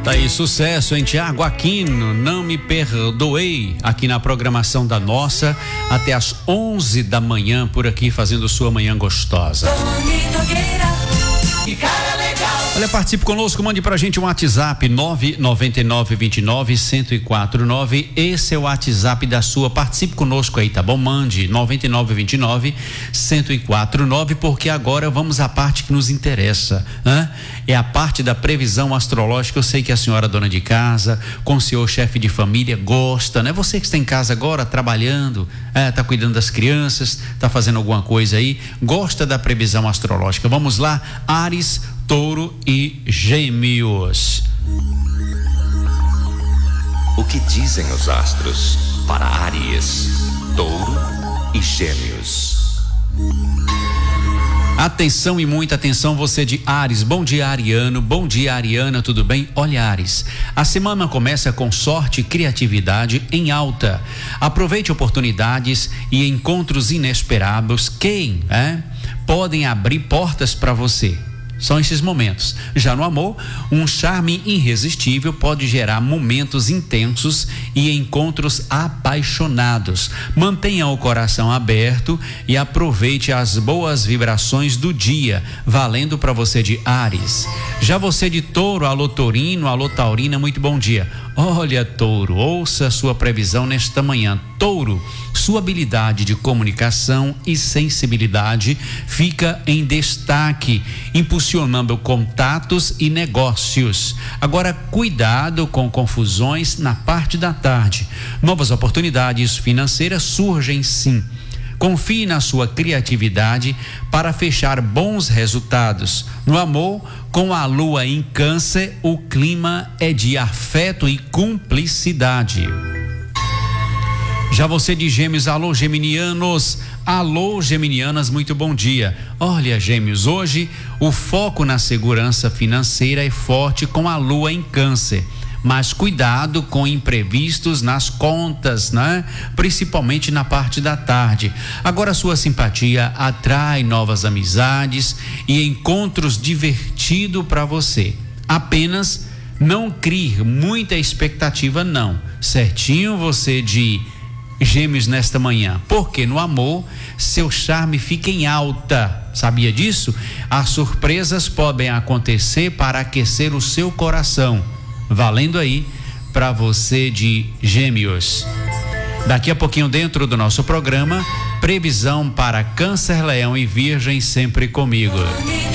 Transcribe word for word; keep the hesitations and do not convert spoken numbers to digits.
Tá aí, sucesso em Tiago Aquino, Não Me Perdoei, aqui na programação da nossa, até às onze da manhã, por aqui, fazendo sua manhã gostosa. Olha, participe conosco, mande pra gente um WhatsApp nove nove nove, dois nove, um zero quatro nove. Esse é o WhatsApp da sua. Participe conosco aí, tá bom? Mande nove nove dois nove, um zero quatro nove, porque agora vamos à parte que nos interessa, né? É a parte da previsão astrológica. Eu sei que a senhora dona de casa, com o senhor chefe de família, gosta, né? Você que está em casa agora, trabalhando, é, tá cuidando das crianças, tá fazendo alguma coisa aí, gosta da previsão astrológica. Vamos lá, Áries, Touro e Gêmeos. O que dizem os astros para Áries, Touro e Gêmeos? Atenção e muita atenção, você de Áries. Bom dia, Ariano. Bom dia, Ariana, tudo bem? Olha, Áries, a semana começa com sorte e criatividade em alta. Aproveite oportunidades e encontros inesperados que é, podem abrir portas para você. São esses momentos. Já no amor, um charme irresistível pode gerar momentos intensos e encontros apaixonados. Mantenha o coração aberto e aproveite as boas vibrações do dia, valendo para você de Áries. Já você de Touro, alô Taurino, alô Taurina, muito bom dia. Olha, Touro, ouça a sua previsão nesta manhã. Touro, sua habilidade de comunicação e sensibilidade fica em destaque, impulsionando contatos e negócios. Agora, cuidado com confusões na parte da tarde. Novas oportunidades financeiras surgem sim. Confie na sua criatividade para fechar bons resultados. No amor, com a lua em Câncer, o clima é de afeto e cumplicidade. Já você de Gêmeos, alô geminianos, alô geminianas, muito bom dia. Olha, Gêmeos, hoje o foco na segurança financeira é forte com a lua em Câncer. Mas cuidado com imprevistos nas contas, né? Principalmente na parte da tarde. Agora sua simpatia atrai novas amizades e encontros divertidos para você. Apenas não crie muita expectativa, não. Certinho você de Gêmeos nesta manhã, porque no amor seu charme fica em alta. Sabia disso? As surpresas podem acontecer para aquecer o seu coração. Valendo aí para você de Gêmeos. Daqui a pouquinho, dentro do nosso programa, previsão para Câncer, Leão e Virgem, sempre comigo.